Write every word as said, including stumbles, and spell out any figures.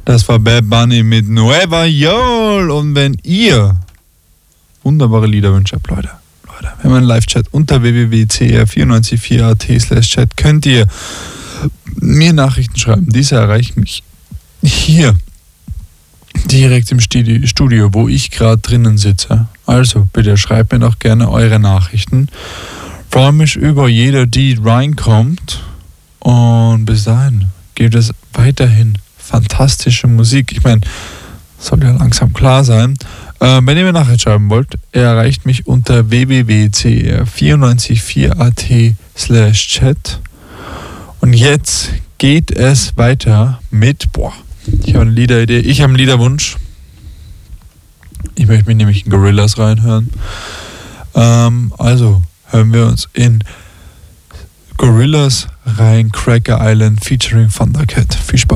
Das war Bad Bunny mit Nueva York. Und wenn ihr wunderbare Liederwünsche habt, Leute, Leute, wir haben einen Live-Chat unter w w w punkt c r vier neun vier punkt a t slash chat könnt ihr mir Nachrichten schreiben. Diese erreichen mich hier direkt im Studio, wo ich gerade drinnen sitze. Also bitte schreibt mir doch gerne eure Nachrichten. Ich freue mich über jeder, die reinkommt. Und bis dahin gibt es weiterhin fantastische Musik. Ich meine, soll ja langsam klar sein. Äh, wenn ihr mir Nachricht schreiben wollt, ihr erreicht mich unter w w w punkt c r vier neun vier punkt a t slash chat. Und jetzt geht es weiter mit, boah, ich habe eine Liederidee, ich habe einen Liederwunsch. Ich möchte mich nämlich in Gorillaz reinhören. Ähm, also hören wir uns in Gorillaz rein, Cracker Island featuring Thundercat. Viel Spaß.